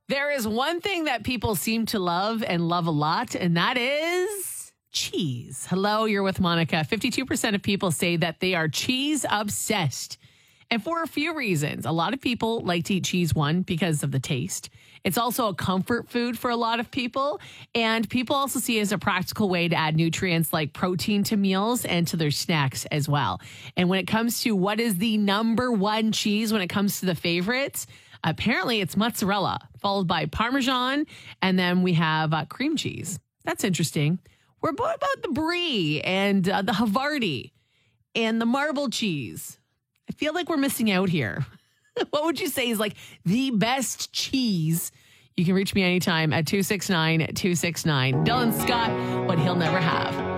There is one thing that people seem to love and love a lot, and that is cheese. Hello, you're with Monica. 52% of people say that they are cheese obsessed. And for a few reasons. A lot of people like to eat cheese, one, because of the taste. It's also a comfort food for a lot of people. And people also see it as a practical way to add nutrients like protein to meals and to their snacks as well. And when it comes to what is the number one cheese when it comes to the favorites, apparently it's mozzarella, followed by Parmesan, and then we have cream cheese. That's interesting. What about the brie and the Havarti and the marble cheese? I feel like we're missing out here. What would you say is like the best cheese? You can reach me anytime at 269-269. Dylan Scott, what he'll never have.